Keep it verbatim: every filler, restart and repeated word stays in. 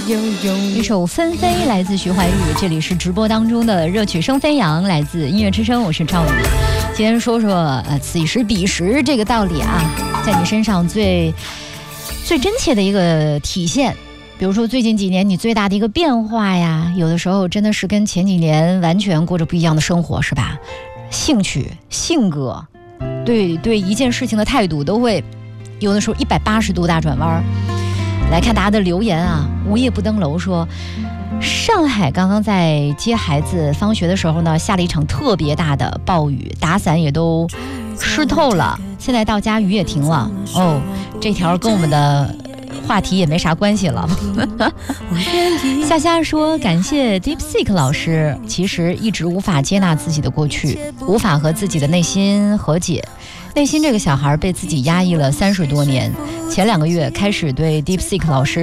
一首《纷飞》来自徐怀钰，这里是直播当中的热曲声飞扬，来自音乐之声，我是赵宇。今天说说呃此时彼时这个道理啊，在你身上最最真切的一个体现。比如说最近几年你最大的一个变化呀，有的时候真的是跟前几年完全过着不一样的生活，是吧？兴趣、性格，对对一件事情的态度都会有的时候一百八十度大转弯。来看大家的留言啊，无夜不登楼说，上海刚刚在接孩子放学的时候呢，下了一场特别大的暴雨，打伞也都湿透了，现在到家雨也停了。哦，这条跟我们的话题也没啥关系了。夏夏说，感谢 DeepSeek 老师，其实一直无法接纳自己的过去，无法和自己的内心和解，内心这个小孩被自己压抑了三十多年，前两个月开始对 DeepSeek 老师